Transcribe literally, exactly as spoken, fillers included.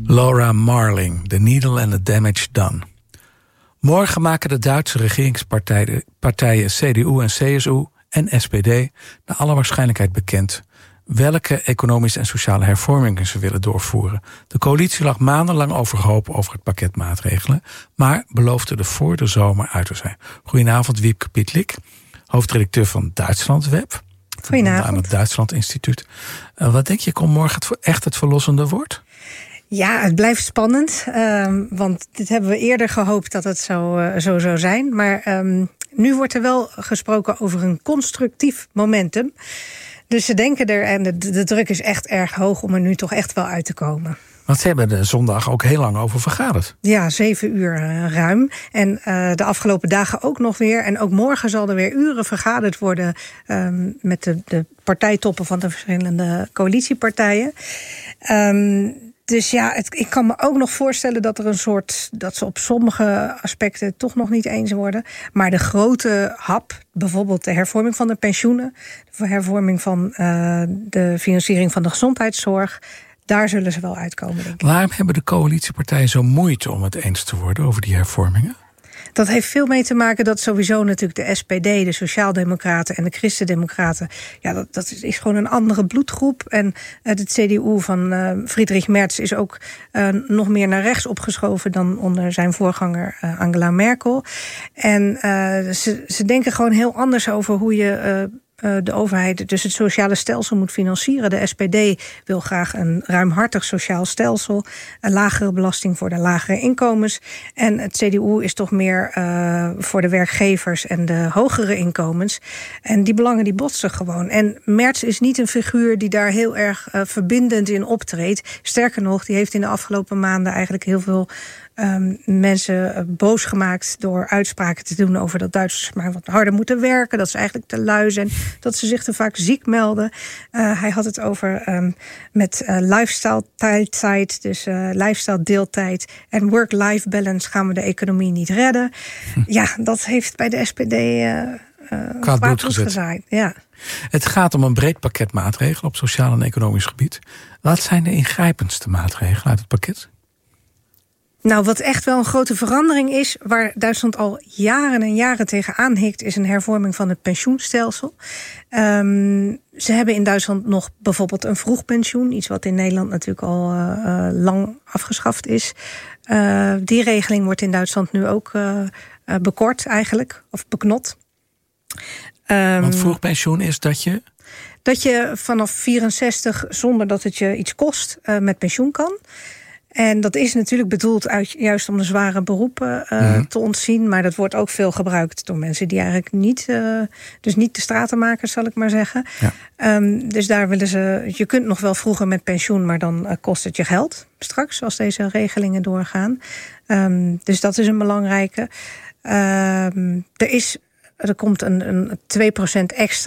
Laura Marling, The Needle and the Damage Done. Morgen maken de Duitse regeringspartijen partijen C D U en C S U en S P D naar alle waarschijnlijkheid bekend welke economische en sociale hervormingen ze willen doorvoeren. De coalitie lag maandenlang overhoop over het pakket maatregelen, maar beloofde er voor de zomer uit te zijn. Goedenavond, Wiebke Pietlik, hoofdredacteur van Duitslandweb. Goedenavond. Aan het Duitsland Instituut. Uh, wat denk je, komt morgen het, echt het verlossende woord? Ja, het blijft spannend. Um, want dit hebben we eerder gehoopt dat het zo, uh, zo zou zijn. Maar um, nu wordt er wel gesproken over een constructief momentum. Dus ze denken er, en de, de druk is echt erg hoog om er nu toch echt wel uit te komen. Want ze hebben er zondag ook heel lang over vergaderd. Ja, zeven uur uh, ruim. En uh, de afgelopen dagen ook nog weer. En ook morgen zal er weer uren vergaderd worden um, met de, de partijtoppen van de verschillende coalitiepartijen. Um, Dus ja, het, ik kan me ook nog voorstellen dat er een soort, dat ze op sommige aspecten toch nog niet eens worden. Maar de grote hap, bijvoorbeeld de hervorming van de pensioenen, de hervorming van uh, de financiering van de gezondheidszorg, daar zullen ze wel uitkomen, denk ik. Waarom hebben de coalitiepartijen zo moeite om het eens te worden over die hervormingen? Dat heeft veel mee te maken dat sowieso natuurlijk de S P D, de Sociaaldemocraten en de Christendemocraten, ja, dat, dat is gewoon een andere bloedgroep. En uh, de C D U van uh, Friedrich Merz is ook uh, nog meer naar rechts opgeschoven dan onder zijn voorganger uh, Angela Merkel. En uh, ze, ze denken gewoon heel anders over hoe je Uh, de overheid dus het sociale stelsel moet financieren. De S P D wil graag een ruimhartig sociaal stelsel, een lagere belasting voor de lagere inkomens. En het C D U is toch meer uh, voor de werkgevers en de hogere inkomens. En die belangen die botsen gewoon. En Merz is niet een figuur die daar heel erg uh, verbindend in optreedt. Sterker nog, die heeft in de afgelopen maanden eigenlijk heel veel Um, mensen boos gemaakt door uitspraken te doen over dat Duitsers maar wat harder moeten werken, dat ze eigenlijk te lui zijn, dat ze zich te vaak ziek melden. Uh, hij had het over um, met uh, lifestyle teiltijd, dus uh, lifestyle deeltijd en work-life balance gaan we de economie niet redden. Hm. Ja, dat heeft bij de S P D uh, uh, kwaad bloed gezaaid. Ja. Het gaat om een breed pakket maatregelen op sociaal en economisch gebied. Wat zijn de ingrijpendste maatregelen uit het pakket? Nou, wat echt wel een grote verandering is, waar Duitsland al jaren en jaren tegenaan hikt, is een hervorming van het pensioenstelsel. Um, ze hebben in Duitsland nog bijvoorbeeld een vroegpensioen, iets wat in Nederland natuurlijk al uh, uh, lang afgeschaft is. Uh, die regeling wordt in Duitsland nu ook uh, uh, bekort eigenlijk, of beknot. Um, Want vroegpensioen is dat je? Dat je vanaf vierenzestig, zonder dat het je iets kost, uh, met pensioen kan. En dat is natuurlijk bedoeld uit, juist om de zware beroepen uh, mm-hmm. te ontzien. Maar dat wordt ook veel gebruikt door mensen die eigenlijk niet, uh, dus niet de stratenmakers, zal ik maar zeggen. Ja. Um, dus daar willen ze, je kunt nog wel vroeger met pensioen, maar dan uh, kost het je geld straks als deze regelingen doorgaan. Um, dus dat is een belangrijke. Um, er is, er komt een, een twee procent extra